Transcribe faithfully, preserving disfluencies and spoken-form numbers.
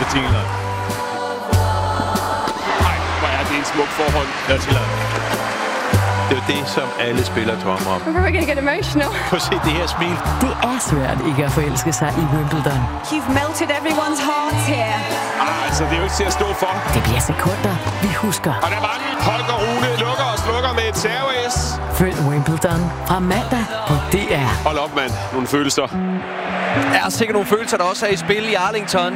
Thielemann. Nej, hvor er det en smuk forhold. Ja, Thielemann. Det er jo det, som alle spillere drømmer om. I'm probably gonna get emotional. Prøv at se det her smil. Det er svært ikke at forelske sig i Wimbledon. You've melted everyone's hearts here. Ah, altså, det er jo ikke til at stå for. Det bliver sekunder, vi husker. Og der var den. Holger Rune lukker og slukker med et serve-æs. Følg Wimbledon fra mandag på D R. Hold op, mand. Nogle følelser. Der er sikkert nogle følelser, der også er i spil i Arlington.